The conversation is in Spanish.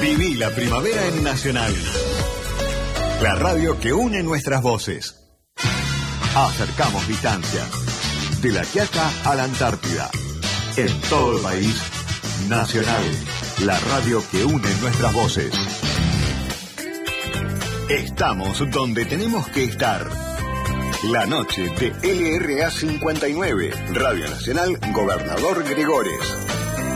Viví la primavera en Nacional. La radio que une nuestras voces. Acercamos distancias. De La Quiaca a la Antártida. En todo el país, Nacional. La radio que une nuestras voces. Estamos donde tenemos que estar. La noche de LRA 59. Radio Nacional Gobernador Gregores.